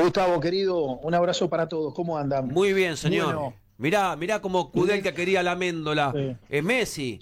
Gustavo, querido, un abrazo para todos. ¿Cómo andan? Muy bien, señor. Bueno. Mirá como Kudelka quería la Méndola. Sí. Es Messi.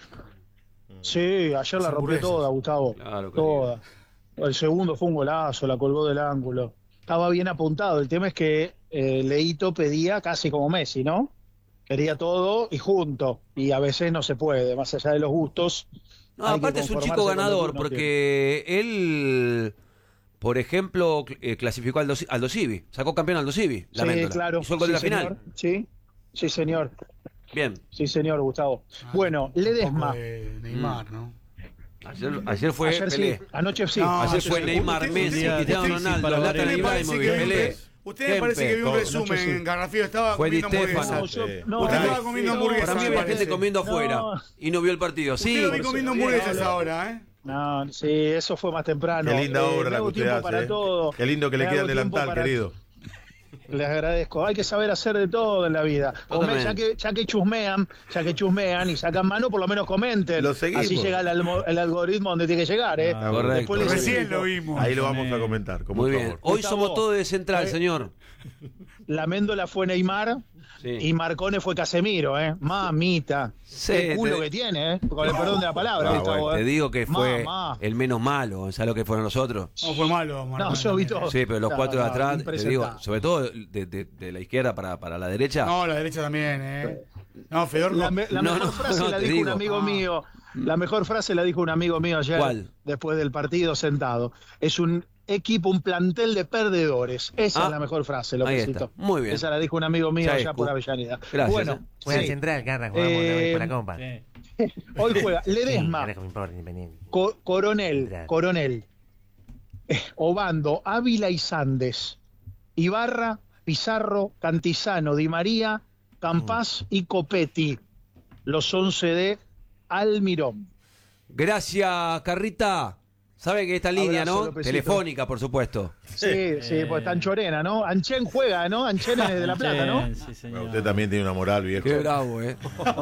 Sí, ayer la rompió toda, Gustavo. Claro, toda. El segundo fue un golazo, la colgó del ángulo. Estaba bien apuntado. El tema es que Leito pedía casi como Messi, ¿no? Quería todo y junto. Y a veces no se puede, más allá de los gustos. No, aparte es un chico ganador, porque él, por ejemplo, clasificó al Aldo Civi. Sacó campeón Aldo Civi. Sí, claro. Hizo el gol de la final. Sí, señor. Bien. Sí, señor, Gustavo. Bueno, Ledesma. Neymar, ¿no? Ayer fue Pelé. Sí. Anoche sí. No, ayer fue Neymar, Messi, Cristiano Ronaldo, Zlatan Ibrahimovic, Pelé. Usted me parece que vio un resumen, Garrafío, estaba comiendo hamburguesas. Usted estaba comiendo hamburguesas. Para mí había gente comiendo afuera y no vio el partido. Sí. Usted lo vi comiendo hamburguesas ahora, ¿eh? No, sí, eso fue más temprano. Qué linda obra la que usted hace. Para todo. Qué lindo que le queda el delantal, querido. Les agradezco. Hay que saber hacer de todo en la vida. Ya que chusmean y sacan mano, por lo menos comenten. Lo seguimos. Así llega el algoritmo donde tiene que llegar, ¿eh? Correcto. Recién lo vimos. Ahí lo vamos a comentar. Con Muy mucho bien. amor. Hoy Gustavo, somos todos de central, señor. La Méndola fue Neymar y Marcone fue Casemiro, ¿eh? Mamita. Sí, Qué culo que tiene, ¿eh? Con el perdón de la palabra. Gustavo, Te digo que fue Mamá. el menos malo. ¿Sabes lo que fueron los otros? No fue malo, No, yo vi todo. Sí, pero los cuatro de atrás, te digo, impresentable. sobre todo de la izquierda para la derecha. No, la derecha también, ¿eh? No, Fedor. La mejor frase la dijo un amigo mío. La mejor frase la dijo un amigo mío ayer. ¿Cuál? Después del partido sentado. Es un equipo, un plantel de perdedores. Esa es la mejor frase, lo ahí que está. citó. Muy bien. Esa la dijo un amigo mío Ya allá es, por Avellaneda. Gracias. Bueno, Juega sí. central, Garra, jugamos por la Copa. Hoy juega Ledesma, Carajo, me importa, Independiente. Coronel, Obando, Ávila y Sandes, Ibarra, Pizarro, Cantizano, Di María, Campás y Copetti. Los 11 de Almirón. Gracias, Carrita. Sabe que esta línea, Abrazo, ¿no? Lopecito. Telefónica, por supuesto. Sí, pues está Anchorena, ¿no? Anchen juega, ¿no? Anchen es de La Plata, ¿no? Sí, señor. Bueno, usted también tiene una moral, viejo. Qué bravo, ¿eh?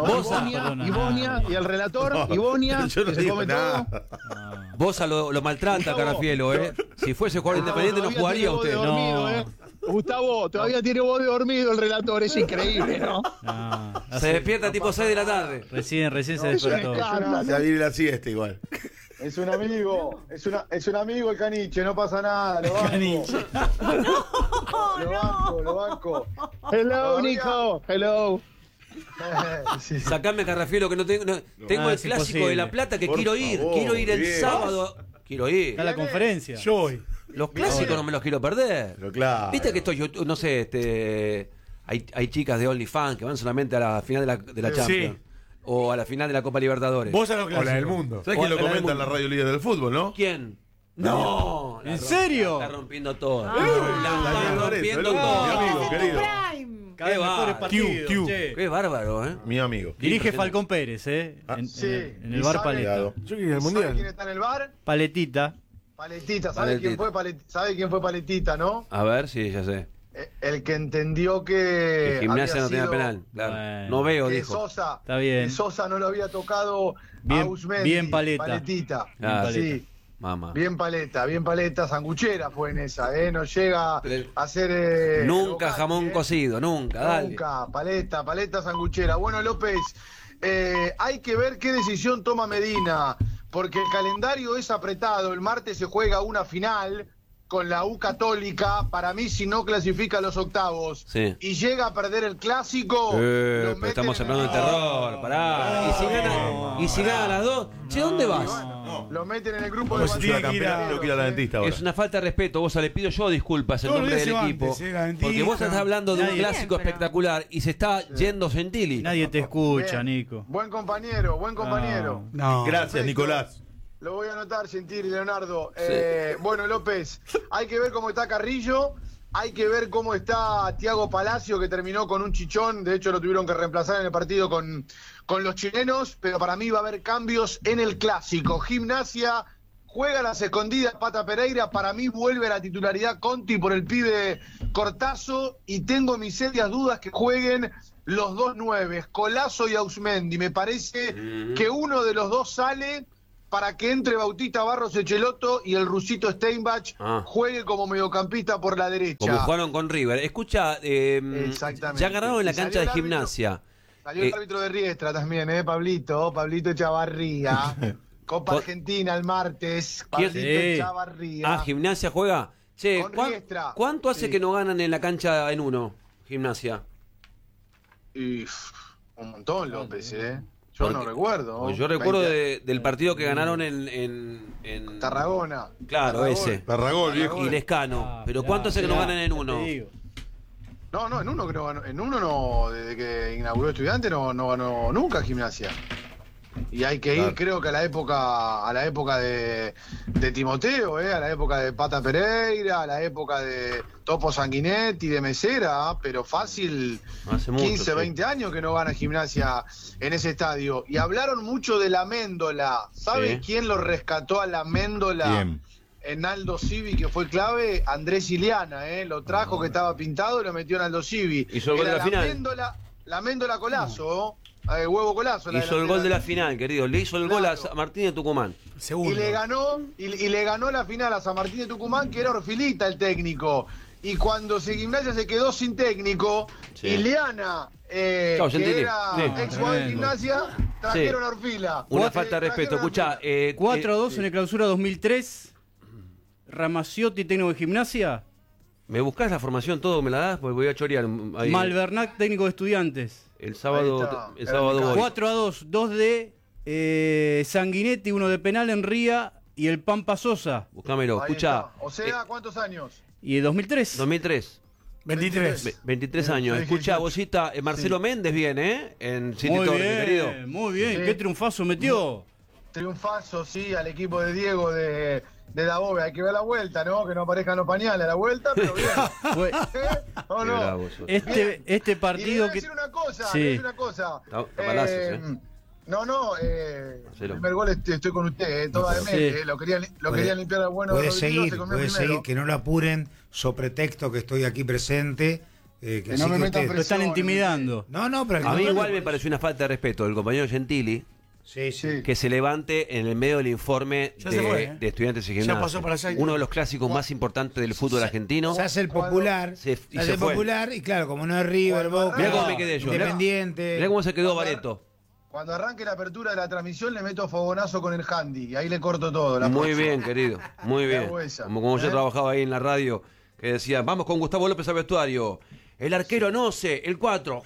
Ibonia y el relator, No, Ibonia, yo no que se digo come nada. todo. Bosa lo maltrata, Gustavo. Carafielo, ¿eh? Si fuese jugador independiente no Todavía jugaría tiene voz usted. de dormido, ¿eh? Gustavo, todavía tiene voz de dormido el relator, es increíble, ¿no? Se despierta tipo 6 de la tarde. Recién se despertó. Ya viene la siesta igual. Es un amigo, es un amigo el caniche, no pasa nada, lo banco. Lo banco. Hello, Todavía- Nico, hello. Sí. Sacame, Carrafielo, que no tengo el es clásico imposible. de La Plata que Por quiero ir. favor, Quiero ir el bien. sábado. Quiero ir. Está la conferencia. Yo voy. Los clásicos no me los quiero perder. Pero claro. Viste que esto, yo no sé, hay chicas de OnlyFans que van solamente a la final de la Champions. O a la final de la Copa Libertadores. Vos a los O la del clásicos. mundo. ¿Sabes quién O lo la del comenta en la mundo. radio líder del fútbol, no? ¿Quién? No. ¿En serio? La está rompiendo todo. La Daniel está Lorenzo, rompiendo mi todo. amigo, querido. Cada vez mejores partidos. Q. che. Qué bárbaro, ¿eh? Mi amigo. Dirige Falcón Pérez, Sí. en el ¿Y bar sabe- Paleta. Yo quiero el ¿Sabe quién mundial. está en el bar? Paletita. Paletita, ¿sabe quién fue Paletita, no? A ver, sí, ya sé. El que entendió que El gimnasia había no tenía sido- penal. Claro. Bueno. No veo, que dijo. Sosa, Está bien. que Sosa no lo había tocado Bien- a Usmendi. bien Paleta. Paletita. Ah, Sí, Mamá. bien paleta, sanguchera fue en esa, no llega Pero- a ser Nunca crocante, jamón cocido, nunca, dale. Nunca, paleta sanguchera. Bueno, López, hay que ver qué decisión toma Medina, porque el calendario es apretado. El martes se juega una final con la U Católica. Para mí, si no clasifica a los octavos Sí. y llega a perder el clásico, lo Pero meten estamos en hablando de el- terror, pará. Y si gana las dos, che, ¿dónde vas? Lo meten en el grupo de Pues si tiene tiene que ir a- campeonato, tengo que ir a la dentista ahora. Es una falta de respeto, Bosa, le pido yo disculpas en Todos nombre los del días equipo. antes, la dentista. Porque vos estás hablando de un Nadie- clásico Bien, pero- espectacular y se está yendo Gentili. Nadie te escucha, Bien. Nico. Buen compañero. No. Gracias, Nicolás. Lo voy a anotar, Gentili, Leonardo. Bueno, López, hay que ver cómo está Carrillo, hay que ver cómo está Thiago Palacio, que terminó con un chichón, de hecho lo tuvieron que reemplazar en el partido con los chilenos, pero para mí va a haber cambios en el clásico. Gimnasia juega las escondidas, Pata Pereira, para mí vuelve a la titularidad Conti por el pibe Cortazo, y tengo mis serias dudas que jueguen los dos nueves, Colazo y Ausmendi. Me parece que uno de los dos sale para que entre Bautista Barros Echeloto y el rusito Steinbach juegue como mediocampista por la derecha. Como jugaron con River. Escucha, ya ganaron en la cancha de Gimnasia. Salió el árbitro de Riestra también, Pablito Echavarría. Copa Argentina el martes. Pablito Echavarría. Gimnasia juega. Che, ¿cuánto hace que no ganan en la cancha en uno, Gimnasia? Un montón, López, Yo no recuerdo. Yo recuerdo del partido que ganaron en Tarragona. Claro, ese. Tarragón, viejo. Y Lescano. Pero ¿cuánto hace que no ganan en uno? No, en uno creo. En uno no, desde que inauguró Estudiante no ganó nunca Gimnasia. Y hay que ir, creo que a la época de Timoteo, a la época de Pata Pereira, a la época de Topo Sanguinetti, de Mesera, pero fácil, hace 15, 20 años que no gana Gimnasia en ese estadio. Y hablaron mucho de la Méndola. ¿Sabe quién lo rescató a la Méndola? En Aldo Civi, que fue clave, Andrés Iliana, lo trajo que estaba pintado y lo metió en Aldo Civi. Hizo el gol de la final. La Méndola Colazo, huevo Colazo. Hizo el gol de la final, querido. Le hizo el gol a San Martín de Tucumán. Segundo. Y le ganó la final a San Martín de Tucumán, que era Orfilita el técnico. Y cuando Gimnasia se quedó sin técnico, Ileana, que era ex jugador de Gimnasia, trajeron a Orfila. Una falta de respeto. Escuchá, 4-2 en el clausura 2003. Ramaciotti, técnico de Gimnasia. ¿Me buscás la formación todo? ¿Me la das? Porque voy a chorear ahí. Malvernac, técnico de Estudiantes. El sábado 4-2. 2 de Sanguinetti, 1 de penal en Ría y el Pampa Sosa. Buscámelo, escuchá. O sea, ¿cuántos años? Y 2003. 23 años. Escuchá, Bocita, Marcelo Méndez viene, en City Torre, querido. Muy bien. ¿Qué triunfazo metió? Triunfazo, al equipo de Diego de Dabove. Hay que ver la vuelta, ¿no? Que no aparezcan los pañales a la vuelta, pero bien. ¿O no? Este partido. Y decir una cosa. El primer gol estoy con usted, toda de mente. Lo quería limpiar al bueno. Puede seguir, que no lo apuren, so pretexto que estoy aquí presente. Que no me metan presión. Lo están intimidando. No, pero a mí igual me pareció una falta de respeto del compañero Gentili. Que se levante en el medio del informe de Estudiantes y Gimnasia. Uno de los clásicos más importantes del fútbol argentino. Se hace el popular. Y claro, como no es River, Boca, mirá cómo me quedé yo. Independiente. Mirá cómo se quedó Bareto. Cuando arranque la apertura de la transmisión le meto fogonazo con el handy y ahí le corto todo. Muy bien, querido. Muy bien. Como yo trabajaba ahí en la radio, que decía, vamos con Gustavo López al vestuario. El arquero no sé, el 4.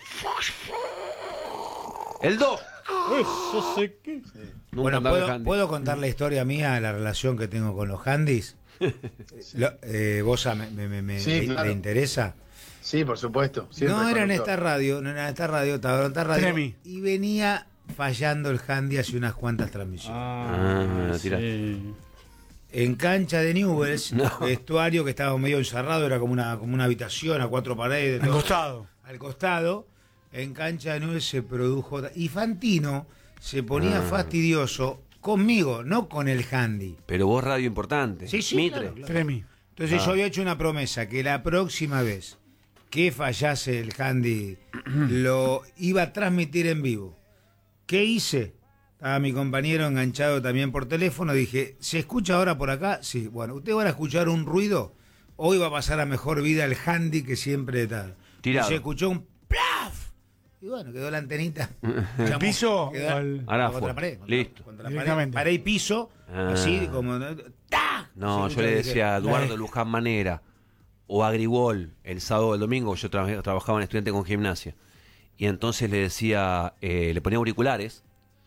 El 2. Eso sé que. Bueno, ¿puedo contar la historia mía de la relación que tengo con los handys? ¿Vos le interesa? Sí, por supuesto. No era en esta radio, estaba en otra radio. Y venía fallando el handy hace unas cuantas transmisiones. En cancha de Newell's, vestuario que estaba medio encerrado, era como una habitación a 4 paredes. Al costado. En cancha de Newell's se produjo. Y Fantino se ponía fastidioso conmigo, no con el handy. Pero vos, radio importante. Sí, Mitre. Claro. Entonces yo había hecho una promesa que la próxima vez que fallase el handy lo iba a transmitir en vivo. ¿Qué hice? Estaba mi compañero enganchado también por teléfono. Dije, ¿se escucha ahora por acá? Sí. Bueno, ustedes van a escuchar un ruido. Hoy va a pasar a mejor vida el handy que siempre tal. Tirado. Y se escuchó un plaf. Y bueno, quedó la antenita. ¿El piso? Ahora contra la pared. Listo. Contra la pared. Pared y piso. Así como. ¡Tac! No, yo le decía a Eduardo Luján Manera o a Grigol el sábado o el domingo. Yo trabajaba en Estudiante con Gimnasia. Y entonces le decía, le ponía auriculares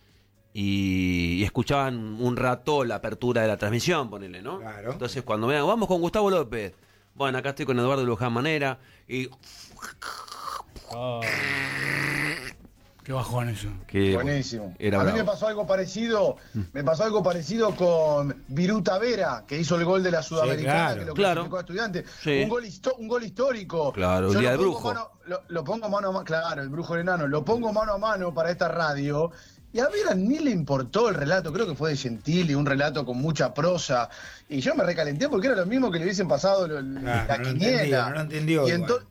y escuchaban un rato la apertura de la transmisión, ponele, ¿no? Claro. Entonces cuando me digan, vamos con Gustavo López. Bueno, acá estoy con Eduardo Luján Manera y... Qué bajón eso. Buenísimo. A mí me pasó algo parecido con Viruta Vera, que hizo el gol de la Sudamericana, que lo clasificó a Estudiantes. Sí. Un gol histórico. Claro, el día del Brujo. Lo pongo mano a mano, claro, el Brujo del Enano. Lo pongo mano a mano para esta radio. Y a Vera ni le importó el relato, creo que fue de Gentili, un relato con mucha prosa. Y yo me recalenté porque era lo mismo que le hubiesen pasado la quiniela. No lo entendió.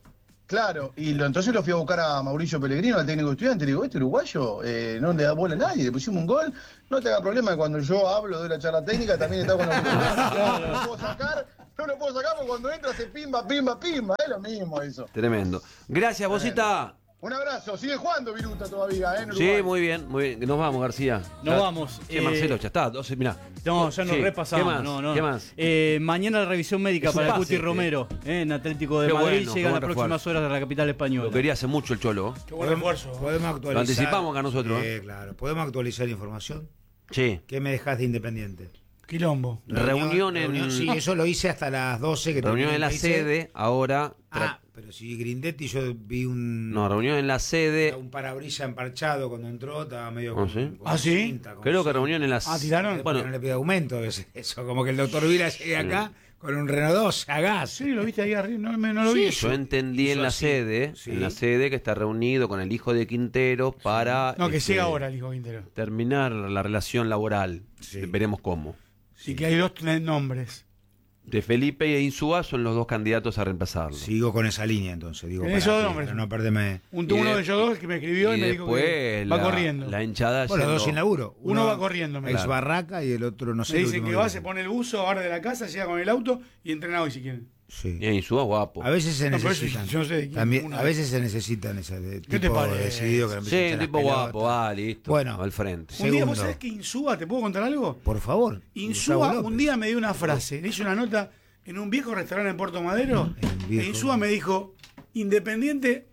Claro, entonces lo fui a buscar a Mauricio Pellegrino, al técnico de Estudiantes, le digo, este uruguayo no le da bola a nadie, le pusimos un gol, no te haga problema que cuando yo hablo de la charla técnica también está con la no lo puedo sacar porque cuando entra hace pimba, es lo mismo eso. Tremendo. Gracias, Bocita. Un abrazo, sigue jugando Viruta todavía, en Uruguay. Sí, muy bien. Nos vamos, García. Nos vamos. Marcelo, ya está. Mirá. No, ya nos repasamos. ¿Qué más? Mañana la revisión médica para el Cuti Romero en Atlético de Madrid. Llega en las próximas horas de la capital española. Lo quería hace mucho el Cholo. Qué buen refuerzo. Podemos actualizar. Lo anticipamos acá nosotros. Claro. ¿Podemos actualizar información? Sí. ¿Qué me dejás de Independiente? Quilombo. Reunión en... Sí, eso lo hice hasta las 12. Reunión en la sede, ahora... Pero si Grindetti yo vi un... No, reunión en la sede... Un parabrisas emparchado cuando entró, estaba medio... ¿Sí? ¿Sí? Cinta, creo que reunión en la sede... ¿Tiraron? Bueno, no le pide aumento eso, como que el doctor Vila llegue acá con un Renault 2 a gas. Sí, lo viste ahí arriba, no lo vi. Yo entendí en la sede, que está reunido con el hijo de Quintero para... No, que llega ahora el hijo de Quintero. Terminar la relación laboral. Sí. Veremos cómo. Sí, que hay dos nombres. De Felipe e Insúa son los dos candidatos a reemplazarlo. Sigo con esa línea entonces, digo. Esos dos nombres. Para no perderme. Uno de ellos dos que me escribió y me dijo que va corriendo. La hinchada. Bueno, los dos sin laburo. Uno va corriendo. Ex Barraca y el otro no sé. Me dicen que va, se pone el buzo ahora de la casa, llega con el auto y entrena hoy si quieren. Sí. Y Insúa guapo. A veces se necesitan. Yo no sé de quién, también, a veces se necesitan ese ¿Qué te parece? Decidido que sí, un tipo guapo, listo. Bueno, al frente. Un día, ¿vos sabés que Insúa, te puedo contar algo? Por favor. Insúa un día me dio una frase, le hice una nota en un viejo restaurante en Puerto Madero. E Insúa me dijo, Independiente,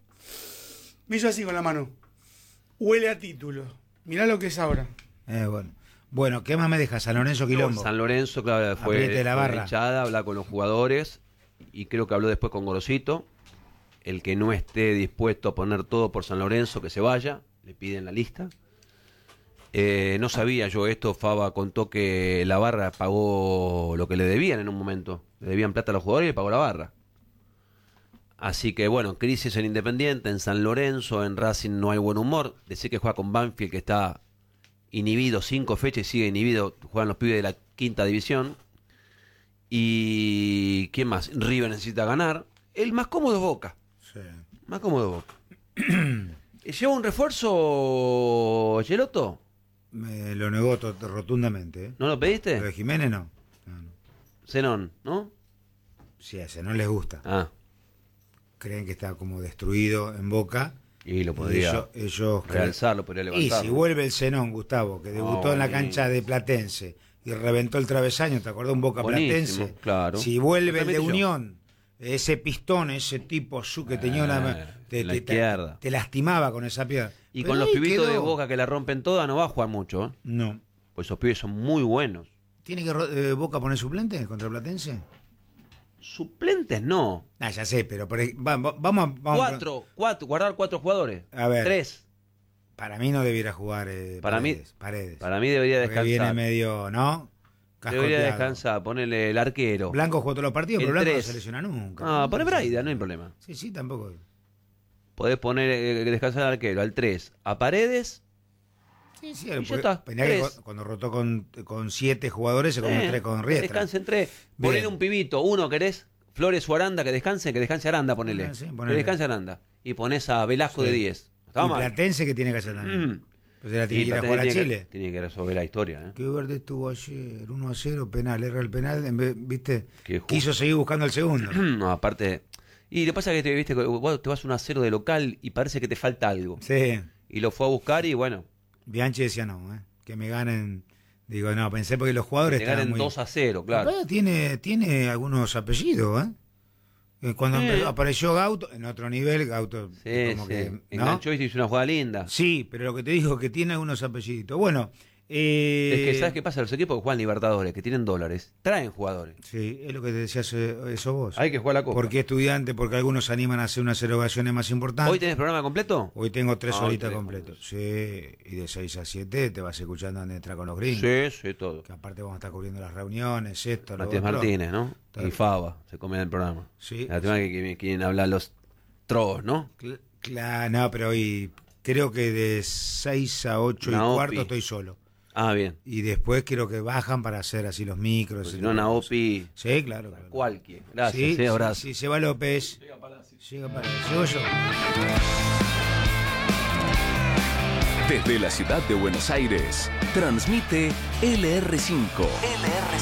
me hizo así con la mano, huele a título. Mirá lo que es ahora. Bueno, ¿qué más me deja? San Lorenzo Quilombo. San Lorenzo, claro, fue hinchada, habla con los jugadores y creo que habló después con Gorosito. El que no esté dispuesto a poner todo por San Lorenzo, que se vaya, le piden la lista. No sabía yo esto, Faba contó que la barra pagó lo que le debían en un momento. Le debían plata a los jugadores y le pagó la barra. Así que bueno, crisis en Independiente, en San Lorenzo, en Racing no hay buen humor. Decir que juega con Banfield, que está inhibido 5 fechas y sigue inhibido, juegan los pibes de la 5ª división. Y ¿quién más? River necesita ganar. El más cómodo es Boca. Sí. Más cómodo Boca. ¿Lleva un refuerzo, Geloto? Me lo negó rotundamente. ¿No lo pediste? Lo de Jiménez no. Zenón, ¿no? Sí, a Zenón les gusta. Creen que está como destruido en Boca. Y lo podría ellos realzarlo, podría levantarlo. Y si vuelve el Zenón, Gustavo, que debutó en la cancha de Platense y reventó el travesaño, ¿te acordás? Un Boca Buenísimo, Platense. Claro. Si vuelve el de Unión, ese pistón, ese tipo que tenía la izquierda. Te lastimaba con esa pierna. Y pero con los pibitos de Boca que la rompen toda no va a jugar mucho. No. Pues esos pibes son muy buenos. ¿Tiene que Boca poner suplente contra Platense? Suplentes no. Ya sé, pero vamos guardar 4 jugadores. A ver. 3. Para mí no debiera jugar Paredes. Para mí debería descansar. Viene medio, ¿no? Debería descansar, ponele el arquero. Blanco jugó todos los partidos, pero Blanco no se lesiona nunca. Poné Braida, no hay problema. Sí, tampoco. Podés poner descansar al arquero, al 3. A Paredes. Sí, y ya está. Cuando rotó con 7 jugadores se comió 3 con Riestra. Descansen 3. Ponele un pibito, uno querés, Flores o Aranda, que descanse Aranda, ponele. Que descanse Aranda. Y ponés a Velasco de 10. Y Platense que tiene que hacer también. Pues era tiene que ir a jugar a Chile. Tiene que resolver la historia. Qué verde estuvo ayer, 1-0, penal, erra el penal, ¿viste? Quiso seguir buscando el segundo. No, aparte. Y lo que pasa es que viste, vos te vas 1-0 de local y parece que te falta algo. Sí. Y lo fue a buscar y bueno. Bianchi decía no, que me ganen. Digo, no, pensé porque los jugadores que te ganen 2-0, claro. Tiene algunos apellidos, Cuando apareció Gauto, en otro nivel, Gauto como que ¿no? Enganchó y hizo una jugada linda. Sí, pero lo que te digo es que tiene algunos apellidos. Bueno, es que ¿sabes qué pasa? Los equipos que juegan Libertadores, que tienen dólares, traen jugadores. Sí, es lo que te decías eso vos. Hay que jugar la Copa. ¿Por qué Estudiantes? Porque algunos se animan a hacer unas erogaciones más importantes. ¿Hoy tenés programa completo? Hoy tengo 3 horitas completos. Sí, y de 6 a 7 te vas escuchando donde entra con los gringos. Sí, todo. Que aparte vamos a estar cubriendo las reuniones, esto, Matías Martínez, ¿no? Y Fava, se comen el programa. Sí. La tema que quieren hablar los trolls, ¿no? Claro, no, pero hoy creo que de 6 a 8 y cuarto estoy solo. Ah, bien. Y después creo que bajan para hacer así los micros. Si no, Naopi. Sí, claro. Cualquier. Gracias, abrazo. Sí, se va López. Llega Palacio. Llego yo. Desde la ciudad de Buenos Aires, transmite LR5.